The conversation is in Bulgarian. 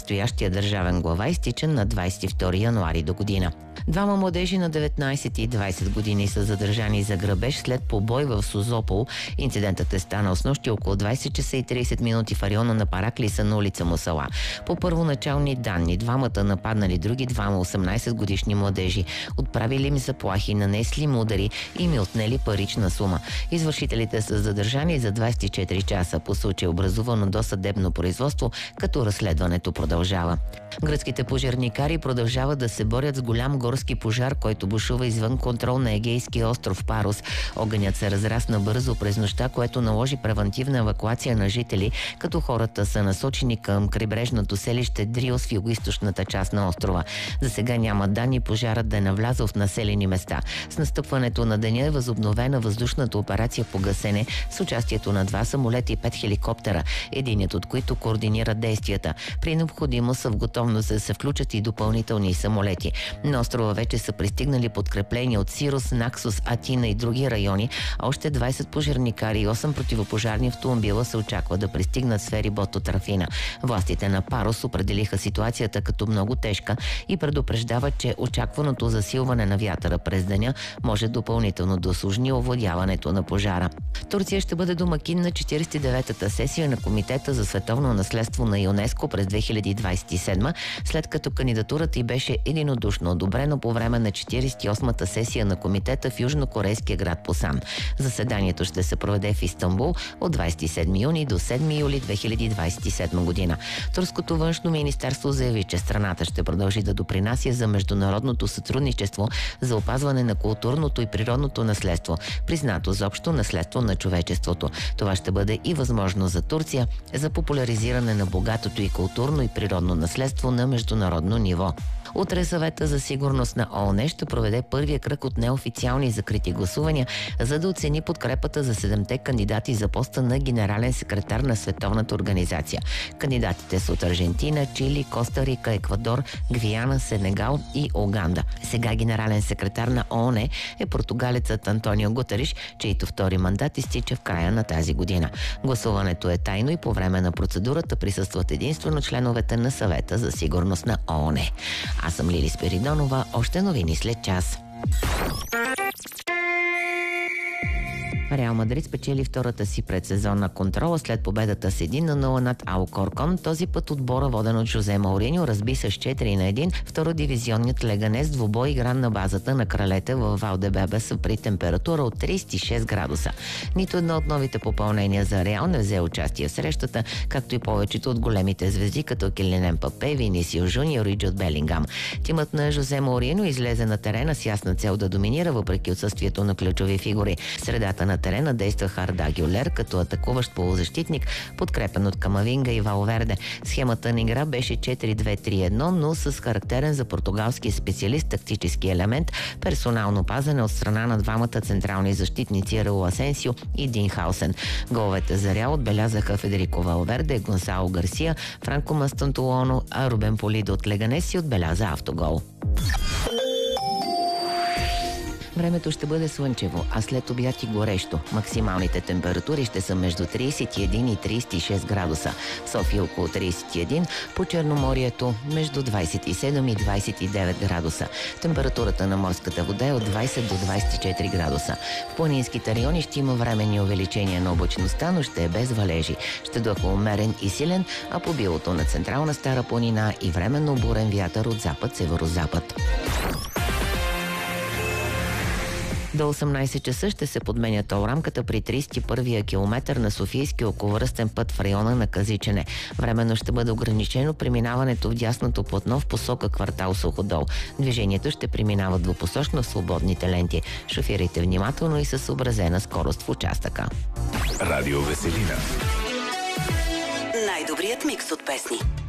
настоящия държавен глава, изтича на 22 януари до година. Двама младежи на 19 и 20 години са задържани за грабеж след побой в Созопол. Инцидентът е станал снощи около 20 часа и 30 минути в района на Параклиса на улица Мусала. По първоначални данни, двамата нападнали други двама 18-годишни младежи, отправили им заплахи, нанесли им удари и им отнели парична сума. Извършителите са задържани за 24 часа. По случай образувано досъдебно производство, като разследването продължава. Гръцките пожарникари продължават да се борят с голям горски пожар, който бушува извън контрол на Егейския остров Парус. Огънят се разрасна бързо през нощта, което наложи превантивна евакуация на жители, като хората са насочени към крайбрежното селище Дриос в югоизточната част на острова. За сега няма данни пожарът да е навлязъл в населени места. С настъпването на деня е възобновена въздушната операция по гасене с участието на 2 самолета и 5 хеликоптера, единият от които координира действията. При необходимост са в готовност да се включат и допълнителни самолети. На острова вече са пристигнали подкрепления от Сирос, Наксос, Атина и други райони, а още 20 пожарникари и 8 противопожарни автомобила се очаква да пристигнат с ферибот от Рафина. Властите на Парус определиха ситуацията като много тежка и предупреждават, че очакваното засилване на вятъра през деня може допълнително да усложни овладяването на пожара. Турция ще бъде домакин на 49-та сесия на Комитета за световно наследство на ЮНЕСКО през 2027, след като кандидатурата й беше единодушно одобрено по време на 48-та сесия на комитета в южнокорейския град Пусан. Заседанието ще се проведе в Истанбул от 27 юни до 7 юли 2027 година. Турското външно министерство заяви, че страната ще продължи да допринася за международното сътрудничество за опазване на културното и природното наследство, признато за общо наследство на човечеството. Това ще бъде и възможно за Турция за популяризиране на богатото и културно и природно наследство на международно ниво. Утре Съвета за сигурност на ООН ще проведе първия кръг от неофициални закрити гласувания, за да оцени подкрепата за 7-те кандидати за поста на генерален секретар на Световната организация. Кандидатите са от Аржентина, Чили, Коста Рика, Еквадор, Гвиана, Сенегал и Уганда. Сега генерален секретар на ООН е португалецът Антонио Гутериш, чийто втори мандат изтича в края на тази година. Гласуването е тайно и по време на процедурата присъстват единствено членовете на Съвета за сигурност на ООН. Аз съм Лили Спиридонова. Още новини след час. Реал Мадрид спечели втората си предсезонна контрола след победата с 1-0 над Алкоркон. Този път отбора, воден от Жозе Мауриньо, разби с 4-1 втородивизионният Леганес, двубой игран на базата на кралете в Валдебебес при температура от 36 градуса. Нито едно от новите попълнения за Реал не взе участие в срещата, както и повечето от големите звезди, като Килиан Мбапе, Винисиус Жуниор и Джуд Белингам. Тимът на Жозе Мауриньо излезе на терена с ясна цел да доминира, въпреки отсъствието на ключови фигури. В средата на терена действа Арда Гюлер като атакуващ полузащитник, подкрепен от Камавинга и Валверде. Схемата на игра беше 4-2-3-1, но с характерен за португалски специалист тактически елемент, персонално пазене от страна на двамата централни защитници Раул Асенсио и Дин Хаусен. Головете за Реал отбелязаха Федерико Валверде, Гонсало Гарсия, Франко Мастантуоно, а Рубен Полидо от Леганес си отбеляза автогол. Времето ще бъде слънчево, а след обяд и горещо. Максималните температури ще са между 31 и 36 градуса. В София около 31, по Черноморието между 27 и 29 градуса. Температурата на морската вода е от 20 до 24 градуса. В планинските райони ще има временни увеличения на облачността, но ще е без валежи. Ще духа умерен и силен, а по билото на Централна Стара планина и временно бурен вятър от запад-северозапад. До 18 часа ще се подменя толрамката при 31-я километър на Софийския околовръстен път в района на Казичене. Временно ще бъде ограничено преминаването в дясното платно в посока квартал Суходол. Движението ще преминава двупосочно в свободните ленти. Шофирайте внимателно и със съобразена скорост в участъка. Радио Веселина. Най-добрият микс от песни.